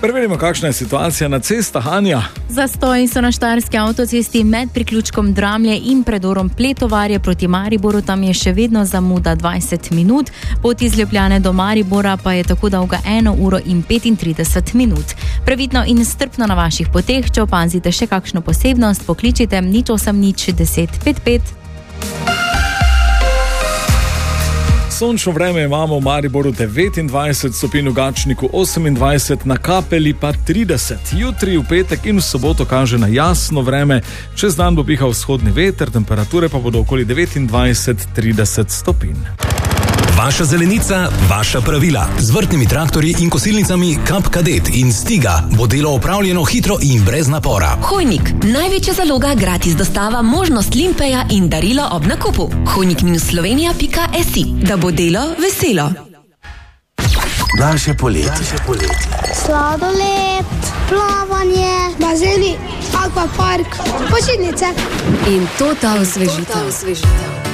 Preverimo, kakšna je situacija na cestah, Anja. Zastoji so na štajerski avtocesti med priključkom Dramlje in predorom Pletovarje proti Mariboru, tam je še vedno zamuda 20 minut. Pot iz Ljubljane do Maribora pa je tako dolga 1 uro in 35 minut. Previdno in strpno na vaših poteh, če opazite še kakšno posebnost, pokličite 080 10 55. Sončno vreme imamo v Mariboru 29 stopinj, v Gačniku 28, na Kapeli pa 30. Jutri, v petek in v soboto kaže na jasno vreme, čez dan bo pihal vzhodni veter, temperature pa bodo okoli 29-30 stopinj. Vaša zelenica, vaša pravila. Z vrtnimi traktorji in kosilnicami Kap Kadet in Stiga bo delo opravljeno hitro in brez napora. Hojnik, največja zaloga, gratis dostava, možnost limpeja in darilo ob nakupu. hojnik-slovenija.si, da bo delo veselo. Naše poletje. Sladoled, plavanje, bazeni, akvapark, počitnice. In total osvežitev.